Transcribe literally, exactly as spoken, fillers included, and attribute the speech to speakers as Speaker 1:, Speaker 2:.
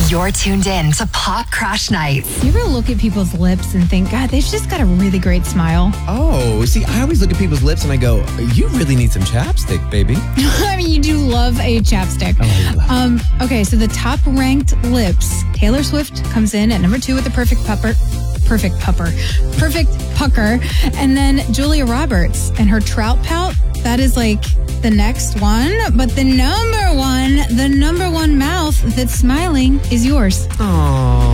Speaker 1: You're tuned in to Pop Crash Nights.
Speaker 2: You ever look at people's lips and think, God, they've just got a really great smile?
Speaker 3: Oh, see, I always look at people's lips and I go, you really need some chapstick, baby.
Speaker 2: I mean, you do love a chapstick.
Speaker 3: Oh, I love
Speaker 2: um, okay, so the top ranked lips, Taylor Swift comes in at number two with the perfect pupper. Perfect pupper. Perfect pucker. And then Julia Roberts and her trout pout. That is like the next one. But the number one, the number one mouth that's smiling is yours.
Speaker 3: Aww.